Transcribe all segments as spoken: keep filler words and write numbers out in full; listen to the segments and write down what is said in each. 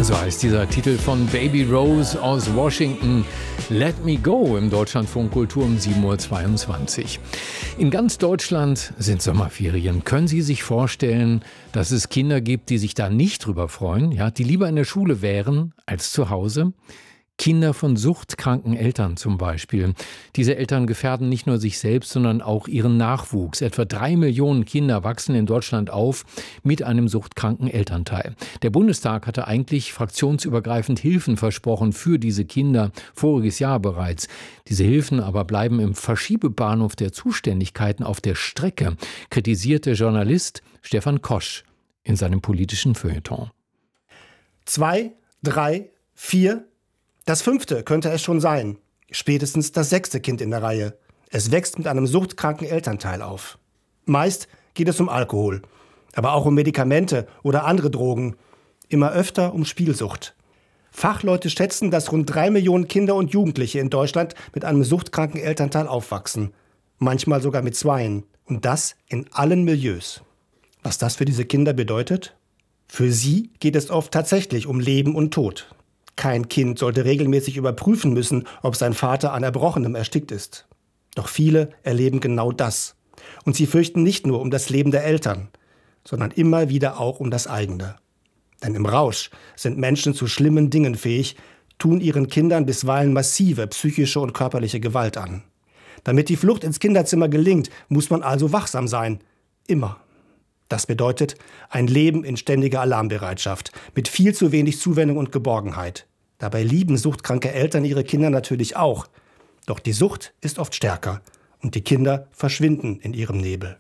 So heißt dieser Titel von Baby Rose aus Washington. Let Me Go im Deutschlandfunk Kultur um sieben Uhr zweiundzwanzig. In ganz Deutschland sind Sommerferien. Können Sie sich vorstellen, dass es Kinder gibt, die sich da nicht drüber freuen, ja, die lieber in der Schule wären als zu Hause? Kinder von suchtkranken Eltern zum Beispiel. Diese Eltern gefährden nicht nur sich selbst, sondern auch ihren Nachwuchs. Etwa drei Millionen Kinder wachsen in Deutschland auf mit einem suchtkranken Elternteil. Der Bundestag hatte eigentlich fraktionsübergreifend Hilfen versprochen für diese Kinder, voriges Jahr bereits. Diese Hilfen aber bleiben im Verschiebebahnhof der Zuständigkeiten auf der Strecke, kritisiert der Journalist Stefan Kosch in seinem politischen Feuilleton. Zwei, drei, vier... Das fünfte könnte es schon sein. Spätestens das sechste Kind in der Reihe. Es wächst mit einem suchtkranken Elternteil auf. Meist geht es um Alkohol, aber auch um Medikamente oder andere Drogen. Immer öfter um Spielsucht. Fachleute schätzen, dass rund drei Millionen Kinder und Jugendliche in Deutschland mit einem suchtkranken Elternteil aufwachsen. Manchmal sogar mit zweien. Und das in allen Milieus. Was das für diese Kinder bedeutet? Für sie geht es oft tatsächlich um Leben und Tod. Kein Kind sollte regelmäßig überprüfen müssen, ob sein Vater an Erbrochenem erstickt ist. Doch viele erleben genau das. Und sie fürchten nicht nur um das Leben der Eltern, sondern immer wieder auch um das eigene. Denn im Rausch sind Menschen zu schlimmen Dingen fähig, tun ihren Kindern bisweilen massive psychische und körperliche Gewalt an. Damit die Flucht ins Kinderzimmer gelingt, muss man also wachsam sein. Immer. Das bedeutet ein Leben in ständiger Alarmbereitschaft, mit viel zu wenig Zuwendung und Geborgenheit. Dabei lieben suchtkranke Eltern ihre Kinder natürlich auch. Doch die Sucht ist oft stärker und die Kinder verschwinden in ihrem Nebel.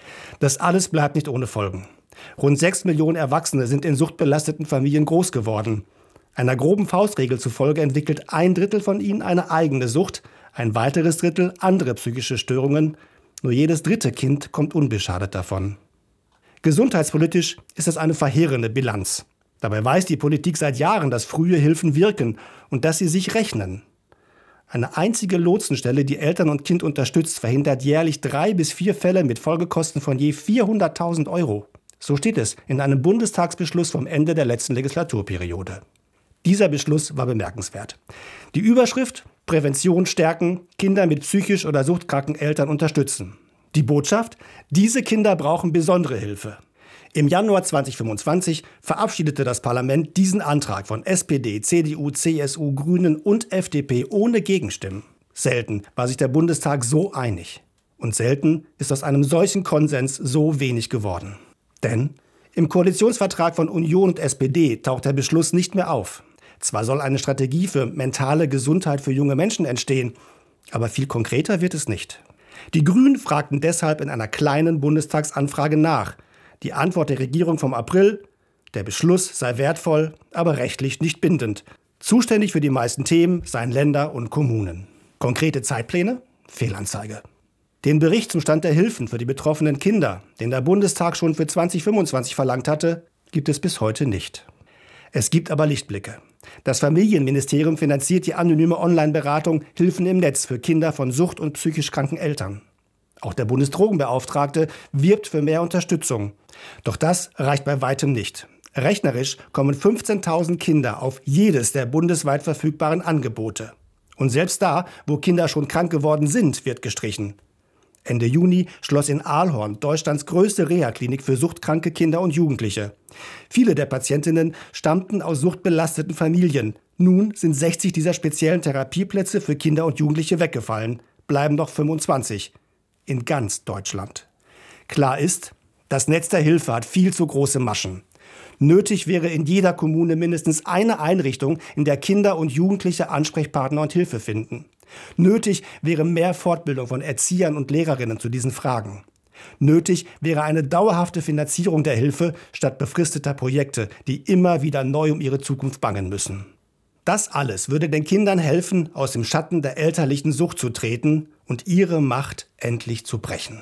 Das alles bleibt nicht ohne Folgen. Rund sechs Millionen Erwachsene sind in suchtbelasteten Familien groß geworden. Einer groben Faustregel zufolge entwickelt ein Drittel von ihnen eine eigene Sucht, ein weiteres Drittel andere psychische Störungen. Nur jedes dritte Kind kommt unbeschadet davon. Gesundheitspolitisch ist das eine verheerende Bilanz. Dabei weiß die Politik seit Jahren, dass frühe Hilfen wirken und dass sie sich rechnen. Eine einzige Lotsenstelle, die Eltern und Kind unterstützt, verhindert jährlich drei bis vier Fälle mit Folgekosten von je vierhunderttausend Euro. So steht es in einem Bundestagsbeschluss vom Ende der letzten Legislaturperiode. Dieser Beschluss war bemerkenswert. Die Überschrift: Prävention stärken, Kinder mit psychisch oder suchtkranken Eltern unterstützen. Die Botschaft: Diese Kinder brauchen besondere Hilfe. Im Januar zweitausendfünfundzwanzig verabschiedete das Parlament diesen Antrag von S P D, C D U, C S U, Grünen und F D P ohne Gegenstimmen. Selten war sich der Bundestag so einig. Und selten ist aus einem solchen Konsens so wenig geworden. Denn im Koalitionsvertrag von Union und S P D taucht der Beschluss nicht mehr auf. Zwar soll eine Strategie für mentale Gesundheit für junge Menschen entstehen, aber viel konkreter wird es nicht. Die Grünen fragten deshalb in einer kleinen Bundestagsanfrage nach. Die Antwort der Regierung vom April: Der Beschluss sei wertvoll, aber rechtlich nicht bindend. Zuständig für die meisten Themen seien Länder und Kommunen. Konkrete Zeitpläne? Fehlanzeige. Den Bericht zum Stand der Hilfen für die betroffenen Kinder, den der Bundestag schon für zweitausendfünfundzwanzig verlangt hatte, gibt es bis heute nicht. Es gibt aber Lichtblicke. Das Familienministerium finanziert die anonyme Online-Beratung Hilfen im Netz für Kinder von sucht- und psychisch kranken Eltern. Auch der Bundesdrogenbeauftragte wirbt für mehr Unterstützung. Doch das reicht bei weitem nicht. Rechnerisch kommen fünfzehntausend Kinder auf jedes der bundesweit verfügbaren Angebote. Und selbst da, wo Kinder schon krank geworden sind, wird gestrichen. Ende Juni schloss in Aalhorn Deutschlands größte Reha-Klinik für suchtkranke Kinder und Jugendliche. Viele der Patientinnen stammten aus suchtbelasteten Familien. Nun sind sechzig dieser speziellen Therapieplätze für Kinder und Jugendliche weggefallen. Bleiben noch fünfundzwanzig. In ganz Deutschland. Klar ist, das Netz der Hilfe hat viel zu große Maschen. Nötig wäre in jeder Kommune mindestens eine Einrichtung, in der Kinder und Jugendliche Ansprechpartner und Hilfe finden. Nötig wäre mehr Fortbildung von Erziehern und Lehrerinnen zu diesen Fragen. Nötig wäre eine dauerhafte Finanzierung der Hilfe statt befristeter Projekte, die immer wieder neu um ihre Zukunft bangen müssen. Das alles würde den Kindern helfen, aus dem Schatten der elterlichen Sucht zu treten und ihre Macht endlich zu brechen.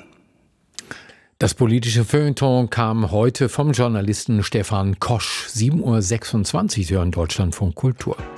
Das politische Feuilleton kam heute vom Journalisten Stefan Kosch. sieben Uhr sechsundzwanzig, Sie hören Deutschlandfunk Kultur.